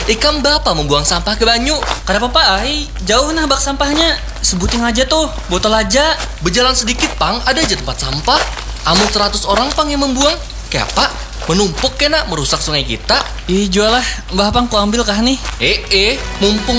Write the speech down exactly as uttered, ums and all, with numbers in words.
Ikan bapak membuang sampah ke banyu. Kenapa Pak? Ai, jauh nah bak sampahnya. Sebutin aja tuh, botol aja. Berjalan sedikit pang, ada aja tempat sampah. Amun seratus orang pang yang membuang. Kayak apa? Menumpuk kena merusak sungai kita. Ih, jual lah. Mbah Pang ku ambil kah nih? Eh eh, mumpung